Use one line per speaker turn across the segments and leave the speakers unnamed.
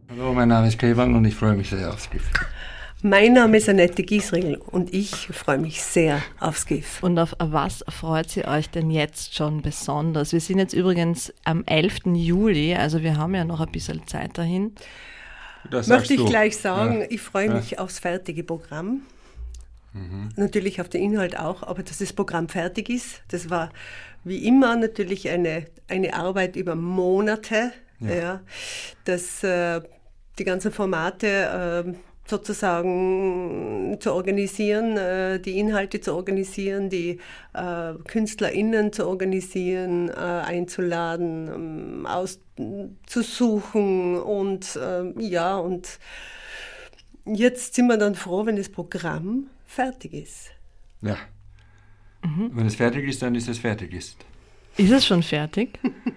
Hallo, mein Name ist Kevan und ich freue mich sehr aufs GIF.
Mein Name ist Annette Giesringl und ich freue mich sehr aufs GIF.
Und auf was freut Sie euch denn jetzt schon besonders? Wir sind jetzt übrigens am 11. Juli, also wir haben ja noch ein bisschen Zeit dahin.
Das
möchte ich
du.
gleich sagen,
Ja.
ich freue mich aufs fertige Programm. Natürlich auf den Inhalt auch, aber dass das Programm fertig ist, das war wie immer natürlich eine Arbeit über Monate, ja. Dass die ganzen Formate sozusagen zu organisieren, die Inhalte zu organisieren, die KünstlerInnen zu organisieren, einzuladen, auszusuchen und und jetzt sind wir dann froh, wenn das Programm fertig ist.
Ja. Wenn es fertig ist, dann ist es fertig.
Ist es schon fertig?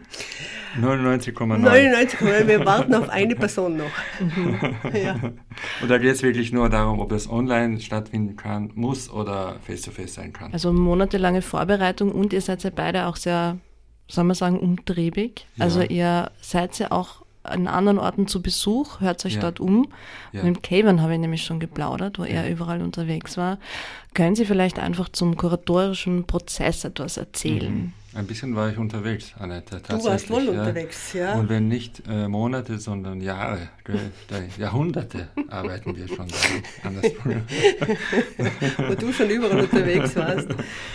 99,9.
99,9, wir warten auf eine Person noch. Ja.
Und da geht es wirklich nur darum, ob es online stattfinden kann, muss oder face-to-face sein kann.
Also monatelange Vorbereitung und ihr seid ja beide auch sehr, soll man sagen, umtriebig.
Ja.
Also ihr seid ja auch an anderen Orten zu Besuch, hört euch dort um.
Ja.
Mit dem Kevan habe ich nämlich schon geplaudert, wo er überall unterwegs war. Können Sie vielleicht einfach zum kuratorischen Prozess etwas erzählen?
Ein bisschen war ich unterwegs, Annette.
Du warst wohl unterwegs, ja.
Und wenn nicht Monate, sondern Jahre, Jahrhunderte arbeiten wir schon an das Programm.
Wo du schon überall unterwegs warst.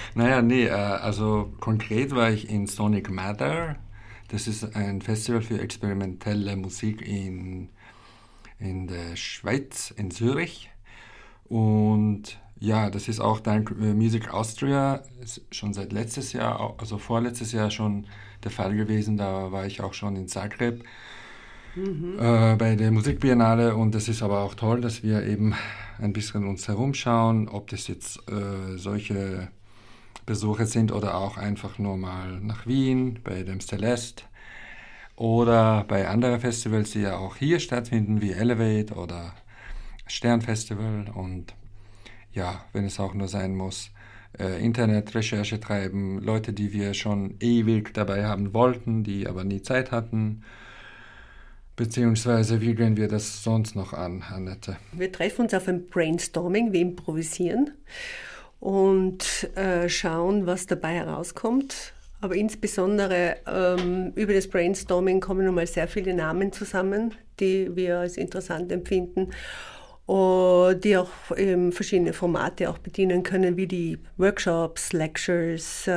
Also konkret war ich in Sonic Matter. Das ist ein Festival für experimentelle Musik in der Schweiz, in Zürich. Und ja, das ist auch dank Music Austria schon seit letztes Jahr, also vorletztes Jahr schon der Fall gewesen. Da war ich auch schon in Zagreb bei der Musikbiennale. Und das ist aber auch toll, dass wir eben ein bisschen uns herumschauen, ob das jetzt solche Besuche sind oder auch einfach nur mal nach Wien bei dem Celeste oder bei anderen Festivals, die ja auch hier stattfinden, wie Elevate oder Sternfestival. Und ja, wenn es auch nur sein muss, Internetrecherche treiben, Leute, die wir schon ewig dabei haben wollten, die aber nie Zeit hatten. Beziehungsweise, wie gehen wir das sonst noch an, Annette?
Wir treffen uns auf ein Brainstorming, wir improvisieren und schauen, was dabei herauskommt. Aber insbesondere über das Brainstorming kommen nochmal sehr viele Namen zusammen, die wir als interessant empfinden, die auch verschiedene Formate auch bedienen können, wie die Workshops, Lectures,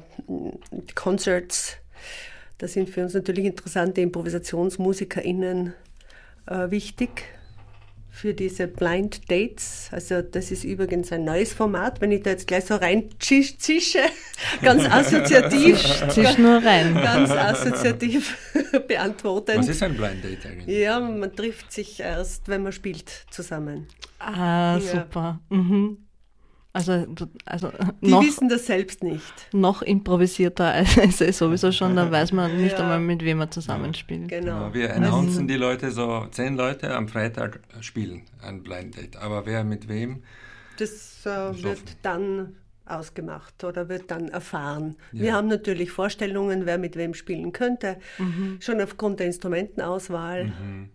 Concerts. Da sind für uns natürlich interessante ImprovisationsmusikerInnen wichtig. Für diese Blind Dates, also das ist übrigens ein neues Format, wenn ich da jetzt gleich so rein zische, ganz assoziativ.
Zisch nur rein.
Ganz assoziativ beantworten.
Was ist ein Blind Date eigentlich?
Ja, man trifft sich erst, wenn man spielt zusammen.
Ah, super. Mhm. Also
die wissen das selbst nicht.
Noch improvisierter als es ist sowieso schon, da weiß man nicht einmal, mit wem man zusammenspielt.
Genau.
Wir announcen die Leute, so 10 Leute am Freitag spielen ein Blind Date. Aber wer mit wem?
Das wird dann ausgemacht oder wird dann erfahren.
Ja.
Wir haben natürlich Vorstellungen, wer mit wem spielen könnte, schon aufgrund der Instrumentenauswahl.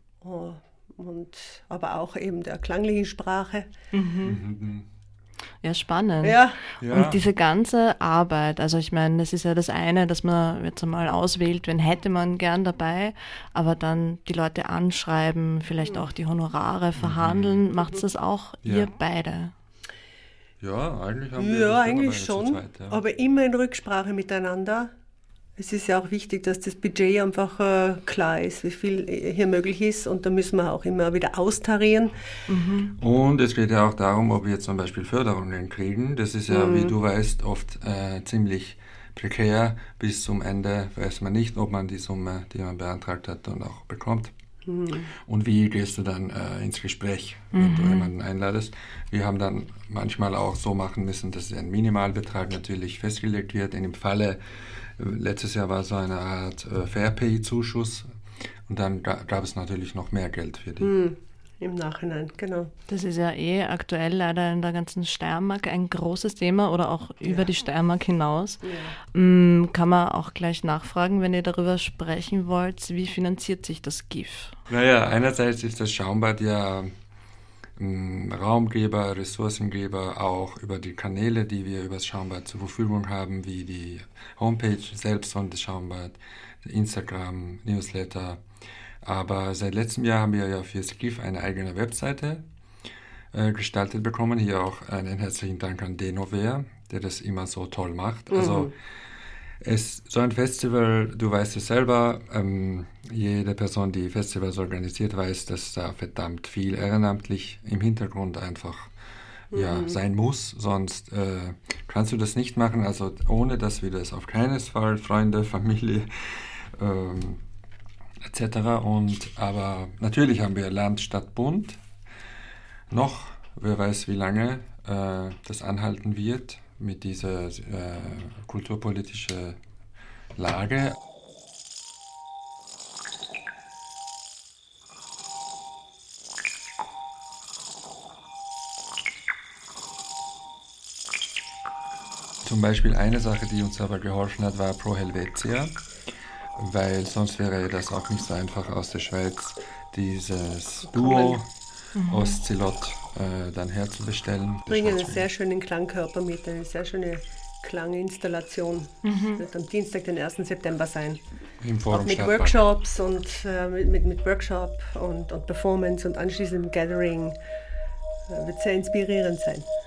Aber auch eben der klanglichen Sprache.
Ja, spannend.
Ja.
Und diese ganze Arbeit, also ich meine, das ist ja das eine, dass man jetzt einmal auswählt, wen hätte man gern dabei, aber dann die Leute anschreiben, vielleicht auch die Honorare verhandeln, macht das auch ihr beide?
Ja, eigentlich haben wir
Ja, eigentlich schon,
zu zweit,
aber immer in Rücksprache miteinander. Es ist ja auch wichtig, dass das Budget einfach klar ist, wie viel hier möglich ist, und da müssen wir auch immer wieder austarieren.
Und es geht ja auch darum, ob wir zum Beispiel Förderungen kriegen. Das ist ja, wie du weißt, oft ziemlich prekär. Bis zum Ende weiß man nicht, ob man die Summe, die man beantragt hat, dann auch bekommt. Und wie gehst du dann ins Gespräch, wenn du jemanden einladest? Wir haben dann manchmal auch so machen müssen, dass ein Minimalbetrag natürlich festgelegt wird. In dem Falle, letztes Jahr war so eine Art Fairpay-Zuschuss, und dann gab es natürlich noch mehr Geld für die.
im Nachhinein, genau.
Das ist ja aktuell leider in der ganzen Steiermark ein großes Thema oder auch über die Steiermark hinaus. Ja. Kann man auch gleich nachfragen, wenn ihr darüber sprechen wollt, wie finanziert sich das GIF?
Naja, einerseits ist das Schaumbad ja Raumgeber, Ressourcengeber, auch über die Kanäle, die wir über das Schaumbad zur Verfügung haben, wie die Homepage selbst von das Schaumbad, Instagram, Newsletter. Aber seit letztem Jahr haben wir ja für das GIF eine eigene Webseite gestaltet bekommen. Hier auch einen herzlichen Dank an Denover, der das immer so toll macht. Also so ein Festival, du weißt es selber, jede Person, die Festivals organisiert, weiß, dass da verdammt viel ehrenamtlich im Hintergrund einfach sein muss. Sonst kannst du das nicht machen. Also ohne, dass wir das auf keinen Fall, Freunde, Familie etc. Aber natürlich haben wir Land, Stadt, Bund. Noch, wer weiß wie lange das anhalten wird mit dieser kulturpolitischen Lage. Zum Beispiel eine Sache, die uns aber geholfen hat, war Pro Helvetia, weil sonst wäre das auch nicht so einfach aus der Schweiz, dieses Duo Oszillot dann herzubestellen.
Bringen einen sehr schönen Klangkörper mit, eine sehr schöne Klanginstallation. Das wird am Dienstag, den 1. September sein.
Im Forum
auch mit
Stadtpark.
Workshops und mit Workshop und Performance und anschließend Gathering. Wird sehr inspirierend sein.